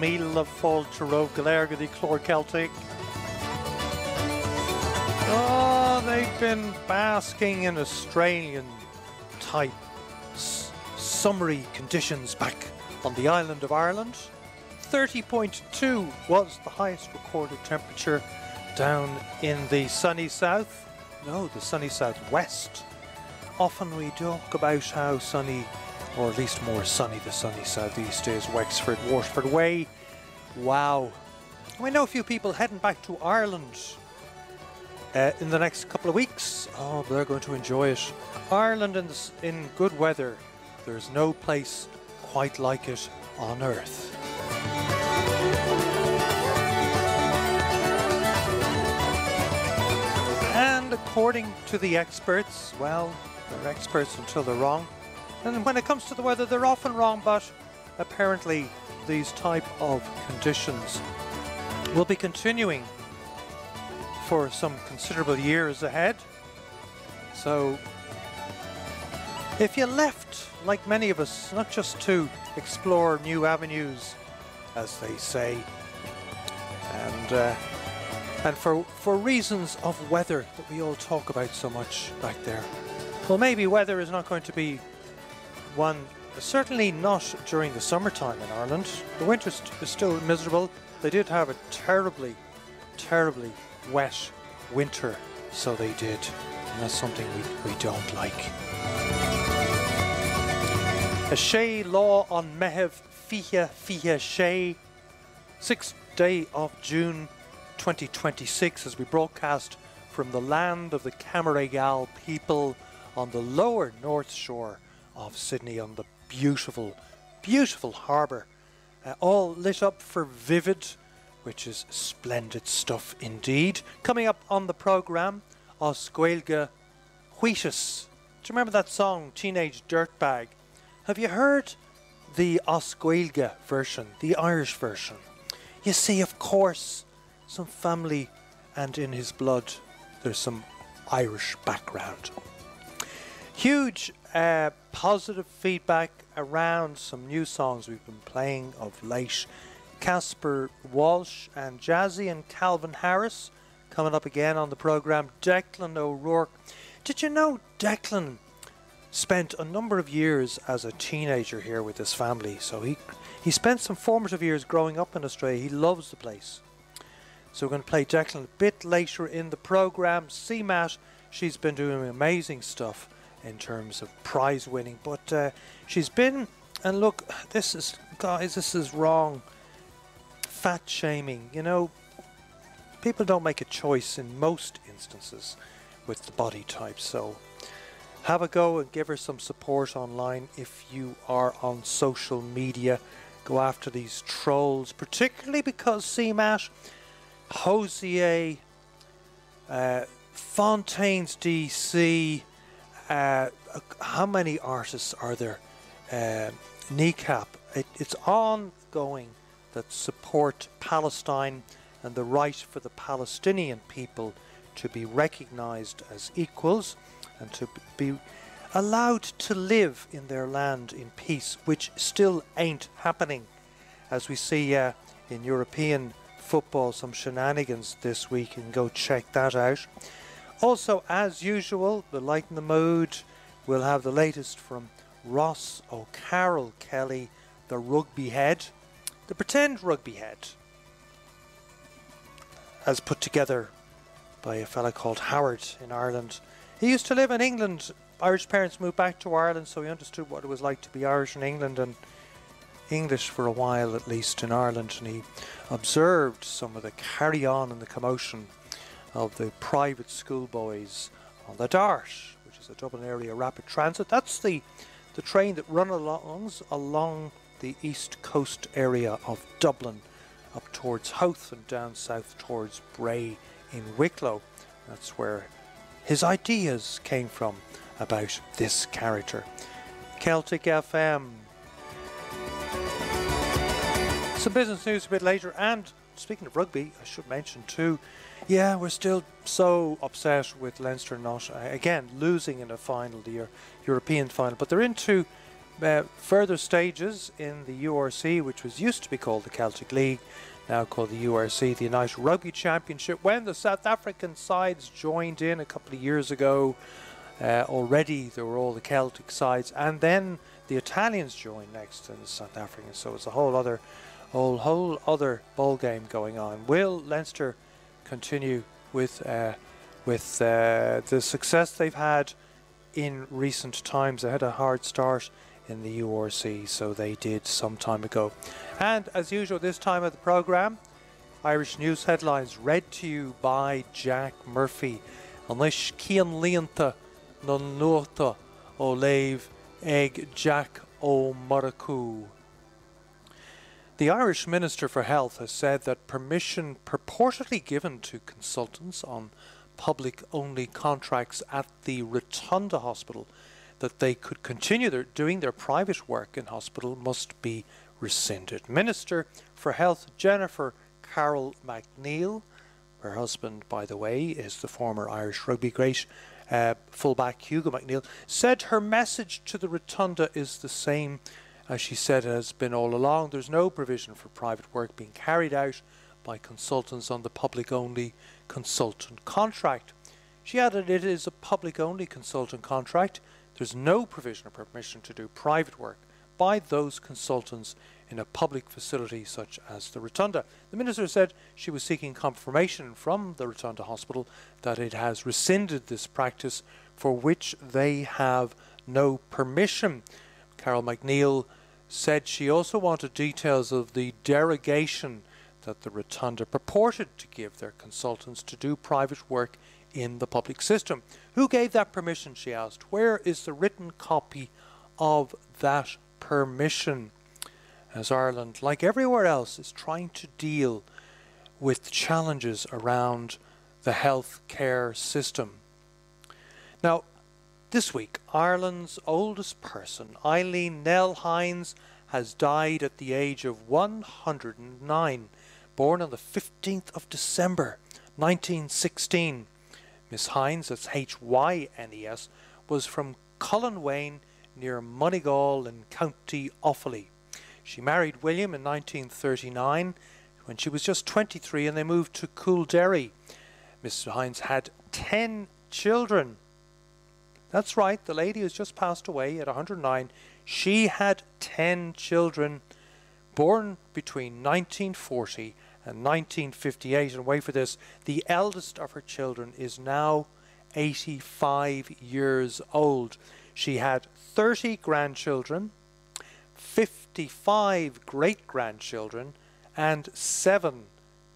míle fáilte róg galéirgad í chlór Celtic. Oh, they've been basking in Australian type summery conditions back on the island of Ireland. 30.2 was the highest recorded temperature down in the sunny south. No, the sunny southwest. Often we talk about how sunny, or at least more sunny, the sunny southeast is. Wexford, Waterford way. Wow. We know a few people heading back to Ireland in the next couple of weeks. Oh, they're going to enjoy it. Ireland in good weather. There's no place quite like it on earth. And according to the experts, well, they're experts until they're wrong. And when it comes to the weather, they're often wrong, but apparently these type of conditions will be continuing for some considerable years ahead. So if you left, like many of us, not just to explore new avenues, as they say, and for reasons of weather that we all talk about so much back there, well, maybe weather is not going to be one, certainly not during the summertime in Ireland. The winter is still miserable. They did have a terribly, terribly wet winter, so they did. And that's something we don't like. A Shay law on Mehev Fiha Fiha Shay, 6th day of June 2026, as we broadcast from the land of the Camaragal people on the lower north shore of Sydney, on the beautiful, beautiful harbour, all lit up for Vivid, which is splendid stuff indeed. Coming up on the programme, Os Gaeilge Huisis. Do you remember that song, Teenage Dirtbag? Have you heard the Os Gaeilge version, the Irish version? You see, of course, some family, and in his blood there's some Irish background. Huge positive feedback around some new songs we've been playing of late. Casper Walsh and Jazzy and Calvin Harris coming up again on the programme. Declan O'Rourke. Did you know Declan spent a number of years as a teenager here with his family? So he spent some formative years growing up in Australia. He loves the place. So we're going to play Declan a bit later in the programme. CMAT, she's been doing amazing stuff in terms of prize winning, but she's been, and look, this is wrong, fat shaming. You know, people don't make a choice in most instances with the body type, so have a go and give her some support online. If you are on social media, go after these trolls, particularly because CMAT, Hosier, Fontaine's DC, how many artists are there? Kneecap. It's ongoing that support Palestine and the right for the Palestinian people to be recognized as equals and to be allowed to live in their land in peace, which still ain't happening. As we see in European football, some shenanigans this week, and go check that out. Also, as usual, the Lighten the Mood will have the latest from Ross O'Carroll Kelly, the rugby head, the pretend rugby head, as put together by a fella called Howard in Ireland. He used to live in England. Irish parents moved back to Ireland, so he understood what it was like to be Irish in England and English for a while, at least in Ireland, and he observed some of the carry-on and the commotion of the private schoolboys on the Dart, which is a Dublin area rapid transit. That's the train that runs along the east coast area of Dublin, up towards Howth and down south towards Bray in Wicklow. That's where his ideas came from about this character. Celtic FM. Some business news a bit later, and speaking of rugby, I should mention too, yeah, we're still so upset with Leinster not, again, losing in a final, the European final, but they're into further stages in the URC, which was used to be called the Celtic League, now called the URC, the United Rugby Championship, when the South African sides joined in a couple of years ago. Already there were all the Celtic sides, and then the Italians joined next to the South Africans, so it's a whole other ball game going on. Will Leinster continue with the success they've had in recent times? They had a hard start in the URC, so they did some time ago. And as usual, this time of the programme, Irish news headlines read to you by Jack Murphy. Anish Cian Leanta non nuota o Lave Egg Jack O Maracu. The Irish Minister for Health has said that permission purportedly given to consultants on public-only contracts at the Rotunda Hospital that they could continue doing their private work in hospital must be rescinded. Minister for Health Jennifer Carroll McNeill, her husband, by the way, is the former Irish rugby great fullback Hugo McNeill, said her message to the Rotunda is the same as she said it has been all along. There's no provision for private work being carried out by consultants on the public-only consultant contract. She added it is a public-only consultant contract. There's no provision or permission to do private work by those consultants in a public facility such as the Rotunda. The Minister said she was seeking confirmation from the Rotunda Hospital that it has rescinded this practice for which they have no permission. Carol McNeill said she also wanted details of the derogation that the Rotunda purported to give their consultants to do private work in the public system. Who gave that permission, she asked. Where is the written copy of that permission? As Ireland, like everywhere else, is trying to deal with challenges around the health care system. Now, this week, Ireland's oldest person, Eileen Nell Hines, has died at the age of 109, born on the 15th of December 1916. Miss Hines, that's Hynes, was from Cullenwain near Moneygall in County Offaly. She married William in 1939 when she was just 23, and they moved to Coolderry. Miss Hines had 10 children. That's right, the lady has just passed away at 109. She had 10 children born between 1940 and 1958. And wait for this, the eldest of her children is now 85 years old. She had 30 grandchildren, 55 great-grandchildren, and 7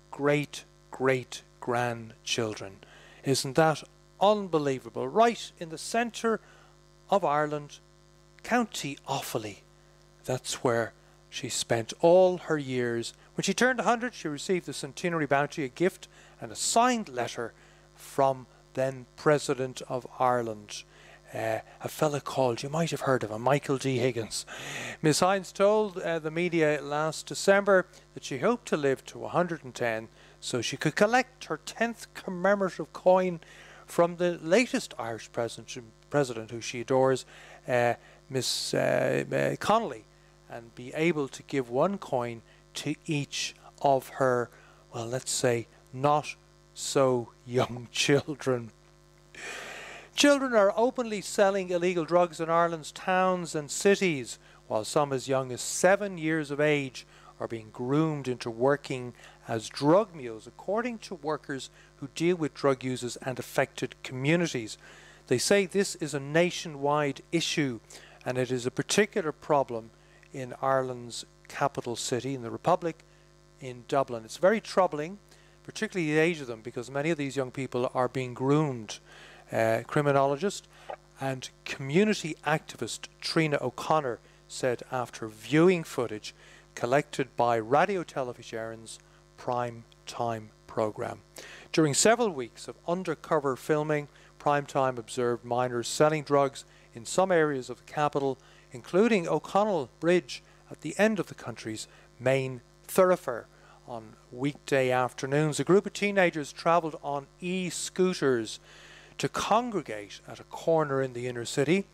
great-great-grandchildren. Isn't that unbelievable? Right in the centre of Ireland, County Offaly. That's where she spent all her years. When she turned 100, she received the Centenary Bounty, a gift and a signed letter from then President of Ireland, a fella called, you might have heard of him, Michael D. Higgins. Miss Hines told the media last December that she hoped to live to 110 so she could collect her 10th commemorative coin from the latest Irish president who she adores, Miss Connolly, and be able to give one coin to each of her, well, let's say, not so young children. Children are openly selling illegal drugs in Ireland's towns and cities, while some as young as 7 years of age are being groomed into working as drug mules, according to workers who deal with drug users and affected communities. They say this is a nationwide issue, and it is a particular problem in Ireland's capital city, in the Republic, in Dublin. It's very troubling, particularly the age of them, because many of these young people are being groomed. Criminologist and community activist Trina O'Connor said after viewing footage collected by Radio Television's Prime Time programme. During several weeks of undercover filming, Prime Time observed minors selling drugs in some areas of the capital, including O'Connell Bridge at the end of the country's main thoroughfare. On weekday afternoons, a group of teenagers travelled on e-scooters to congregate at a corner in the inner city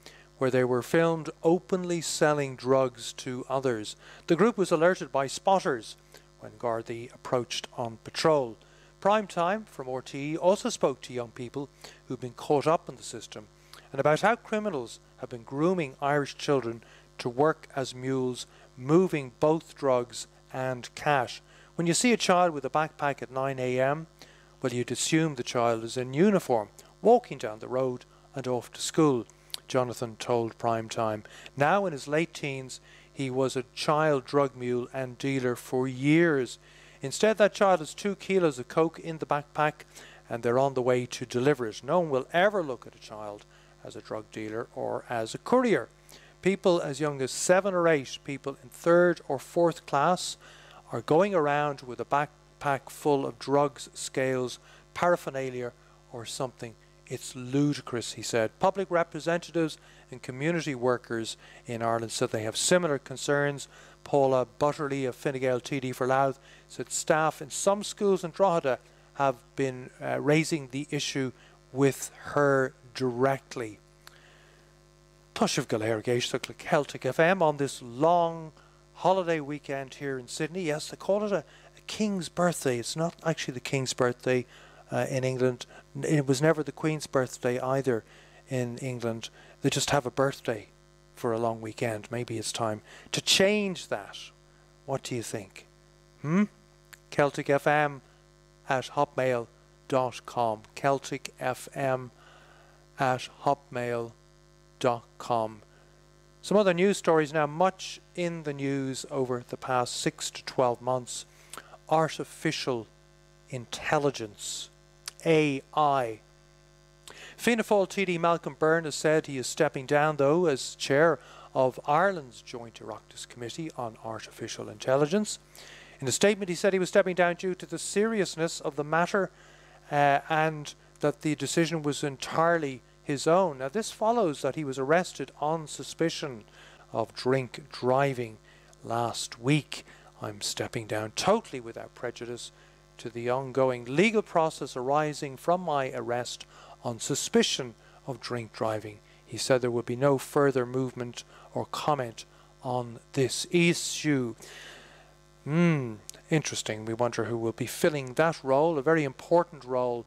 where they were filmed openly selling drugs to others. The group was alerted by spotters when Gardaí approached on patrol. Prime Time from RTE also spoke to young people who've been caught up in the system and about how criminals have been grooming Irish children to work as mules, moving both drugs and cash. When you see a child with a backpack at 9 a.m, well, you'd assume the child is in uniform, walking down the road and off to school, Jonathan told Prime Time. Now in his late teens, he was a child drug mule and dealer for years. Instead, that child has 2 kilos of coke in the backpack and they're on the way to deliver it. No one will ever look at a child as a drug dealer or as a courier. People as young as 7 or 8, people in 3rd or 4th class, are going around with a backpack full of drugs, scales, paraphernalia or something. It's ludicrous, he said. Public representatives and community workers in Ireland said they have similar concerns. Paula Butterly of Fine Gael TD for Louth said staff in some schools in Drogheda have been raising the issue with her directly. Tushif Galergage took Celtic FM on this long holiday weekend here in Sydney. Yes, they call it a King's birthday. It's not actually the King's birthday in England. It was never the Queen's birthday either in England. They just have a birthday for a long weekend. Maybe it's time to change that. What do you think? Celtic FM at hotmail.com. Celtic FM at hotmail.com. Some other news stories now. Much in the news over the past 6 to 12 months. Artificial intelligence, AI. Fianna Fáil TD Malcolm Byrne has said he is stepping down, though, as chair of Ireland's Joint Oireachtas Committee on Artificial Intelligence. In a statement, he said he was stepping down due to the seriousness of the matter and that the decision was entirely his own. Now, this follows that he was arrested on suspicion of drink driving last week. I'm stepping down totally without prejudice to the ongoing legal process arising from my arrest on suspicion of drink driving. He said there would be no further movement or comment on this issue. Interesting. We wonder who will be filling that role, a very important role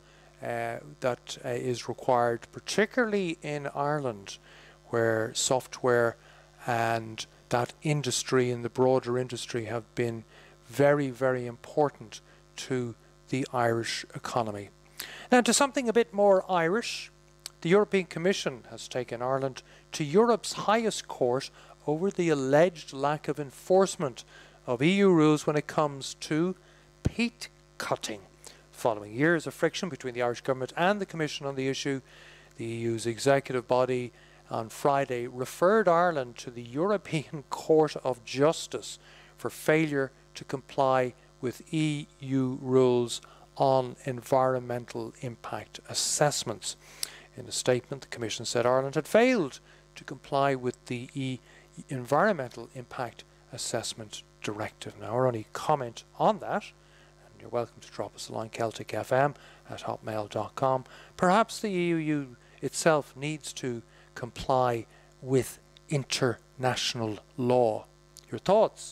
that is required, particularly in Ireland, where software and that industry and the broader industry have been very, very important to the Irish economy. Now to something a bit more Irish. The European Commission has taken Ireland to Europe's highest court over the alleged lack of enforcement of EU rules when it comes to peat cutting. Following years of friction between the Irish government and the Commission on the issue, the EU's executive body on Friday referred Ireland to the European Court of Justice for failure to comply with EU rules on environmental impact assessments. In a statement, the Commission said Ireland had failed to comply with the Environmental Impact Assessment Directive. Now, our only comment on that, and you're welcome to drop us a line, celticfm at hotmail.com, perhaps the EU itself needs to comply with international law. Your thoughts?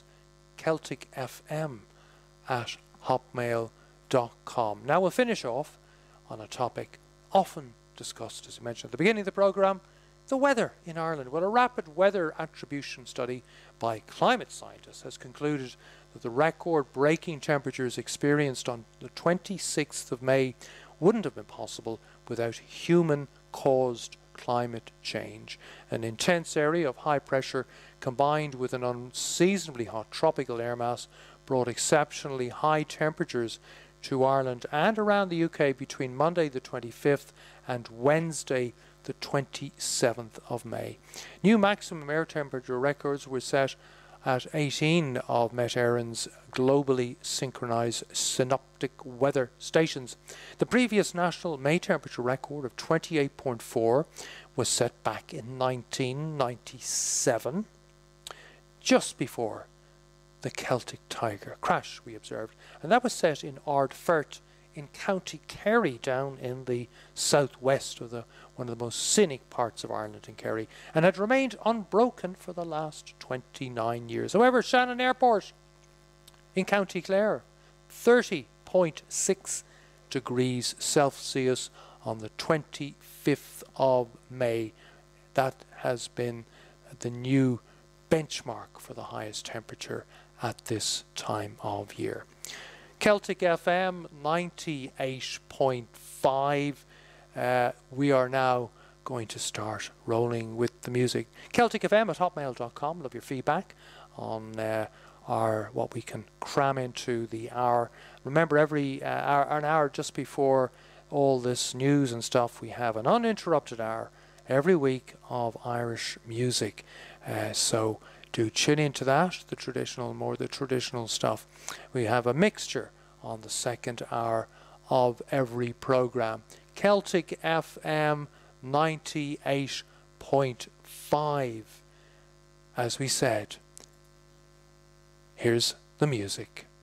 celticfm at hotmail.com. Now we'll finish off on a topic often discussed, as I mentioned at the beginning of the programme, the weather in Ireland. Well, a rapid weather attribution study by climate scientists has concluded that the record-breaking temperatures experienced on the 26th of May wouldn't have been possible without human-caused climate change. An intense area of high pressure combined with an unseasonably hot tropical air mass brought exceptionally high temperatures to Ireland and around the UK between Monday the 25th and Wednesday the 27th of May. New maximum air temperature records were set at 18 of Met Éireann's globally synchronized synoptic weather stations. The previous national May temperature record of 28.4 was set back in 1997, just before the Celtic Tiger crash, we observed, and that was set in Ardfert in County Kerry, down in the southwest of one of the most scenic parts of Ireland in Kerry, and had remained unbroken for the last 29 years. However, Shannon Airport in County Clare, 30.6 degrees Celsius on the 25th of May. That has been the new benchmark for the highest temperature at this time of year. Celtic FM 98.5. We are now going to start rolling with the music. CelticFM@hotmail.com. Love your feedback on what we can cram into the hour. Remember, every an hour just before all this news and stuff, we have an uninterrupted hour every week of Irish music. So do tune into that, the traditional stuff. We have a mixture on the second hour of every program. Celtic FM 98.5. As we said, here's the music.